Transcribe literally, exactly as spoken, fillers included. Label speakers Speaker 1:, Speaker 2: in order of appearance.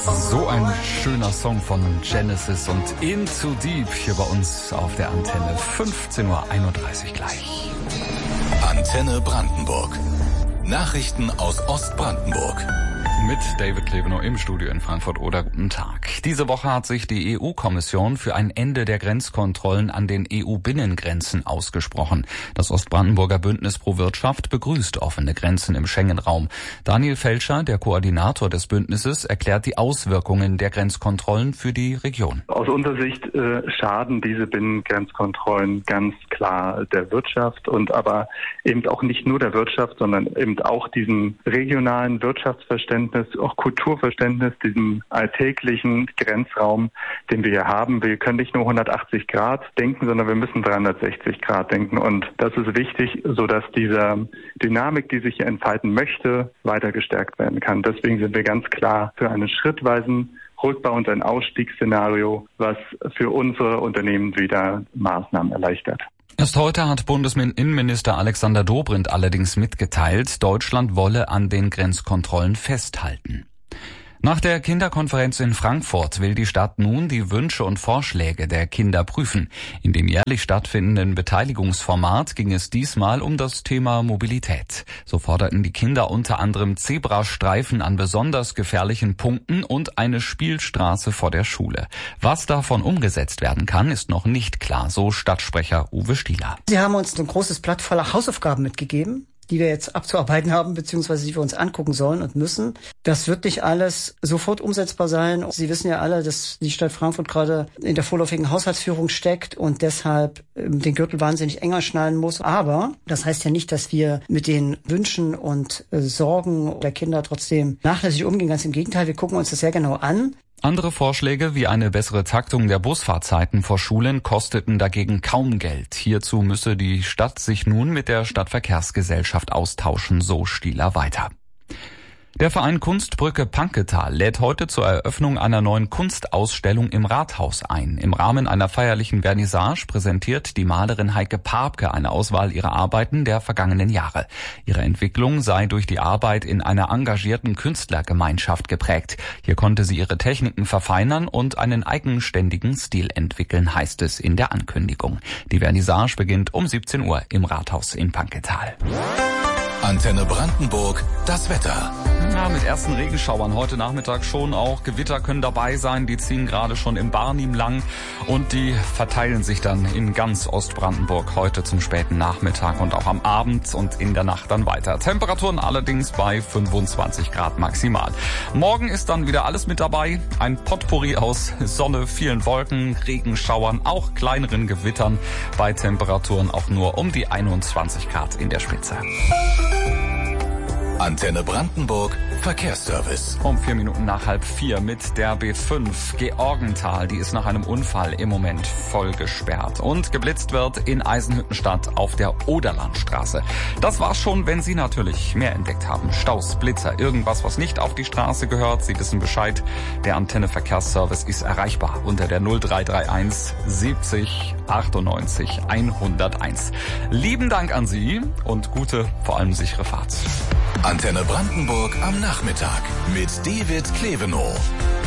Speaker 1: So ein schöner Song von Genesis und Into Deep hier bei uns auf der Antenne. fünfzehn Uhr einunddreißig gleich.
Speaker 2: Antenne Brandenburg. Nachrichten aus Ostbrandenburg.
Speaker 1: Mit David Klevenow im Studio in Frankfurt oder guten Tag. Diese Woche hat sich die E U-Kommission für ein Ende der Grenzkontrollen an den E U-Binnengrenzen ausgesprochen. Das Ostbrandenburger Bündnis pro Wirtschaft begrüßt offene Grenzen im Schengen-Raum. Daniel Felscher, der Koordinator des Bündnisses, erklärt die Auswirkungen der Grenzkontrollen für die Region.
Speaker 3: Aus unserer Sicht äh, schaden diese Binnengrenzkontrollen ganz klar der Wirtschaft und aber eben auch nicht nur der Wirtschaft, sondern eben auch diesem regionalen Wirtschaftsverständnis, auch Kulturverständnis, diesem alltäglichen Grenzraum, den wir hier haben. Wir können nicht nur hundertachtzig Grad denken, sondern wir müssen dreihundertsechzig Grad denken. Und das ist wichtig, sodass diese Dynamik, die sich hier entfalten möchte, weiter gestärkt werden kann. Deswegen sind wir ganz klar für einen schrittweisen Rückbau und ein Ausstiegsszenario, was für unsere Unternehmen wieder Maßnahmen erleichtert.
Speaker 1: Erst heute hat Bundesinnenminister Alexander Dobrindt allerdings mitgeteilt, Deutschland wolle an den Grenzkontrollen festhalten. Nach der Kinderkonferenz in Frankfurt will die Stadt nun die Wünsche und Vorschläge der Kinder prüfen. In dem jährlich stattfindenden Beteiligungsformat ging es diesmal um das Thema Mobilität. So forderten die Kinder unter anderem Zebrastreifen an besonders gefährlichen Punkten und eine Spielstraße vor der Schule. Was davon umgesetzt werden kann, ist noch nicht klar, so Stadtsprecher Uwe Stieler.
Speaker 4: Sie haben uns ein großes Blatt voller Hausaufgaben mitgegeben, die wir jetzt abzuarbeiten haben, beziehungsweise die wir uns angucken sollen und müssen. Das wird nicht alles sofort umsetzbar sein. Sie wissen ja alle, dass die Stadt Frankfurt gerade in der vorläufigen Haushaltsführung steckt und deshalb den Gürtel wahnsinnig enger schnallen muss. Aber das heißt ja nicht, dass wir mit den Wünschen und Sorgen der Kinder trotzdem nachlässig umgehen. Ganz im Gegenteil, wir gucken uns das sehr genau an.
Speaker 1: Andere Vorschläge wie eine bessere Taktung der Busfahrzeiten vor Schulen kosteten dagegen kaum Geld. Hierzu müsse die Stadt sich nun mit der Stadtverkehrsgesellschaft austauschen, so Stieler weiter. Der Verein Kunstbrücke Panketal lädt heute zur Eröffnung einer neuen Kunstausstellung im Rathaus ein. Im Rahmen einer feierlichen Vernissage präsentiert die Malerin Heike Papke eine Auswahl ihrer Arbeiten der vergangenen Jahre. Ihre Entwicklung sei durch die Arbeit in einer engagierten Künstlergemeinschaft geprägt. Hier konnte sie ihre Techniken verfeinern und einen eigenständigen Stil entwickeln, heißt es in der Ankündigung. Die Vernissage beginnt um siebzehn Uhr im Rathaus in Panketal.
Speaker 2: Antenne Brandenburg, das Wetter.
Speaker 1: Ja, mit ersten Regenschauern heute Nachmittag schon. Auch Gewitter können dabei sein. Die ziehen gerade schon im Barnim lang und die verteilen sich dann in ganz Ostbrandenburg heute zum späten Nachmittag und auch am Abend und in der Nacht dann weiter. Temperaturen allerdings bei fünfundzwanzig Grad maximal. Morgen ist dann wieder alles mit dabei. Ein Potpourri aus Sonne, vielen Wolken, Regenschauern, auch kleineren Gewittern. Bei Temperaturen auch nur um die einundzwanzig Grad in der Spitze.
Speaker 2: Antenne Brandenburg, Verkehrsservice.
Speaker 1: Um vier Minuten nach halb vier mit der B fünf Georgenthal. Die ist nach einem Unfall im Moment voll gesperrt. Und geblitzt wird in Eisenhüttenstadt auf der Oderlandstraße. Das war's schon, wenn Sie natürlich mehr entdeckt haben. Staus, Blitzer, irgendwas, was nicht auf die Straße gehört. Sie wissen Bescheid. Der Antenne Verkehrsservice ist erreichbar unter der null drei drei eins siebzig achtundneunzig hunderteins. Lieben Dank an Sie und gute, vor allem sichere Fahrt.
Speaker 2: Antenne Brandenburg am Nachmittag mit David Klevenow.